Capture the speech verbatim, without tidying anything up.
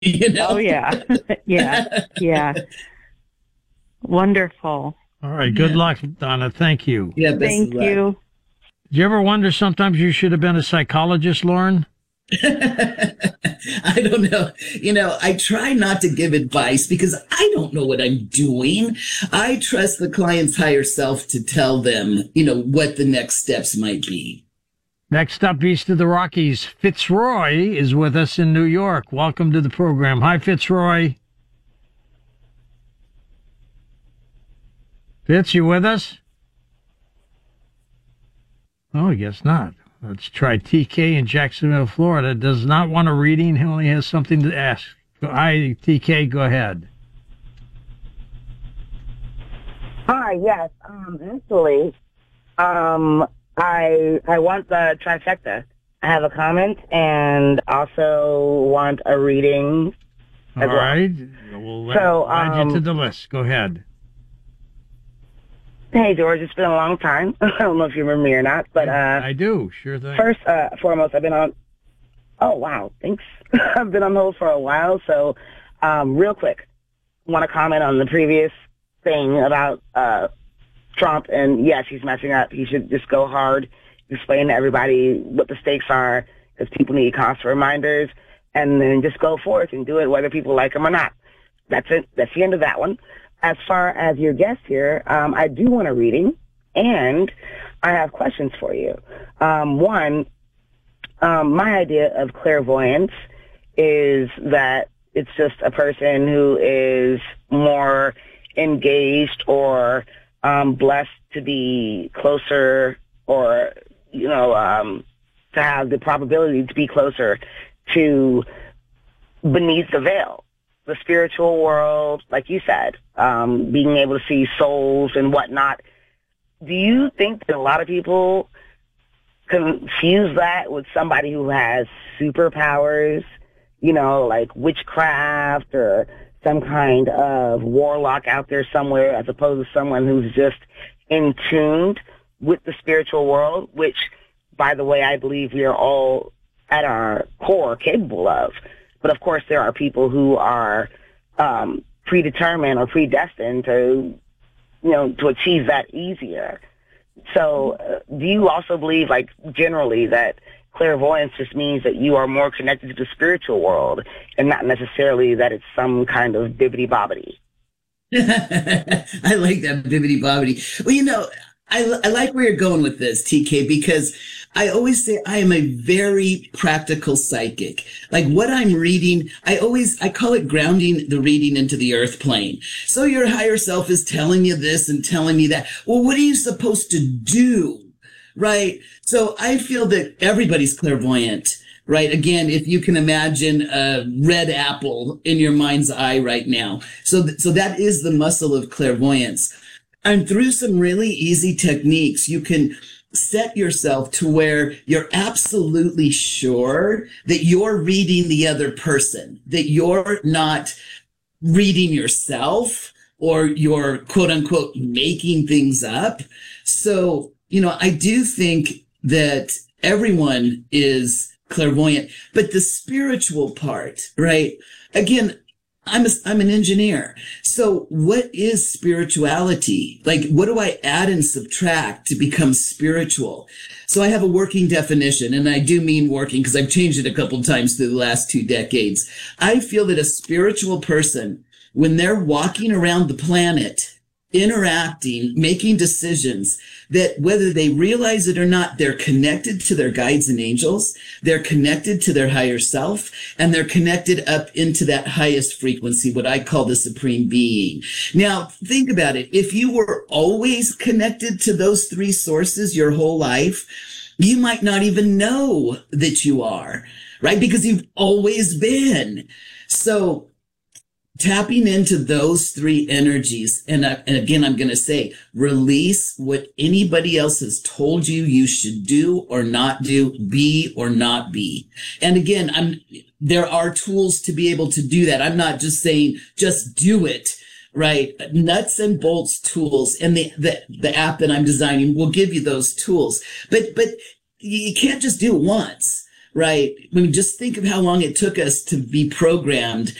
you know? Oh, yeah. yeah. Yeah. Wonderful. All right. Good luck, Donna. Thank you. Yeah, best Thank of luck. you. Do you ever wonder sometimes you should have been a psychologist, Lauren? I don't know. You know, I try not to give advice because I don't know what I'm doing. I trust the client's higher self to tell them, you know, what the next steps might be. Next up, east of the Rockies, Fitzroy is with us in New York. Welcome to the program. Hi, Fitzroy. Fitz, you with us? Oh, I guess not. Let's try T K in Jacksonville, Florida. Does not want a reading. He only has something to ask. Hi, T K. Go ahead. Hi. Yes. Um. Actually, um, I I want the trifecta. I have a comment and also want a reading. All well. right. We'll So, add um, you to the list. Go ahead. Hey, George. It's been a long time. I don't know if you remember me or not, but uh, I do. Sure thing. first, uh, foremost, I've been on. Oh wow, thanks. I've been on hold for a while, so um, real quick, want to comment on the previous thing about uh, Trump, and yes, he's messing up. He should just go hard, explain to everybody what the stakes are, because people need constant reminders, and then just go forth and do it whether people like him or not. That's it. That's the end of that one. As far as your guest here, um, I do want a reading, and I have questions for you. Um, one, um, my idea of clairvoyance is that it's just a person who is more engaged or um, blessed to be closer, or, you know, um, to have the probability to be closer to beneath the veil. The spiritual world, like you said, um, being able to see souls and whatnot. Do you think that a lot of people confuse that with somebody who has superpowers, you know, like witchcraft or some kind of warlock out there somewhere, as opposed to someone who's just in tune with the spiritual world, which, by the way, I believe we are all at our core capable of. But, of course, there are people who are um, predetermined or predestined to, you know, to achieve that easier. So uh, do you also believe, like, generally that clairvoyance just means that you are more connected to the spiritual world and not necessarily that it's some kind of bibbity-bobbity? I like that bibbity bobbity. Well, you know, I, I like where you're going with this, T K, because I always say I am a very practical psychic. Like what I'm reading, I always, I call it grounding the reading into the earth plane. So your higher self is telling you this and telling me that. Well, what are you supposed to do? Right? So I feel that everybody's clairvoyant. Right. Again, if you can imagine a red apple in your mind's eye right now. So, th- so that is the muscle of clairvoyance. And through some really easy techniques, you can set yourself to where you're absolutely sure that you're reading the other person, that you're not reading yourself or you're quote unquote making things up. So, you know, I do think that everyone is clairvoyant, but the spiritual part, right? Again, I'm a, I'm an engineer. So what is spirituality? Like, what do I add and subtract to become spiritual? So I have a working definition, and I do mean working because I've changed it a couple of times through the last two decades. I feel that a spiritual person, when they're walking around the planet, interacting, making decisions, that whether they realize it or not, they're connected to their guides and angels, they're connected to their higher self, and they're connected up into that highest frequency, what I call the supreme being. Now, think about it. If you were always connected to those three sources your whole life, you might not even know that you are, right? Because you've always been. So tapping into those three energies, and, I, and again, I'm going to say, release what anybody else has told you you should do or not do, be or not be. And again, I'm, there are tools to be able to do that. I'm not just saying just do it, right? Nuts and bolts tools, and the, the, the app that I'm designing will give you those tools. But, but you can't just do it once. right? I mean, just think of how long it took us to be programmed